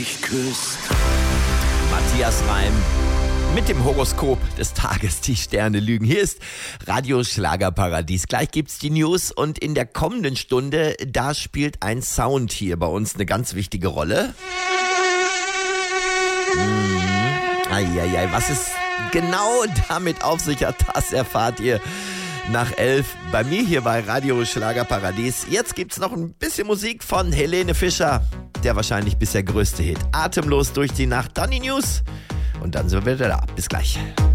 mich küsst. Matthias Reim mit dem Horoskop des Tages, die Sterne lügen. Hier ist Radio Schlagerparadies. Gleich gibt's die News und in der kommenden Stunde, da spielt ein Sound hier bei uns eine ganz wichtige Rolle. Eieiei, was es genau damit auf sich hat, das erfahrt ihr nach 11 bei mir hier bei Radio Schlagerparadies. Jetzt gibt's noch ein bisschen Musik von Helene Fischer, der wahrscheinlich bisher größte Hit. Atemlos durch die Nacht, dann die News und dann sind wir wieder da. Bis gleich.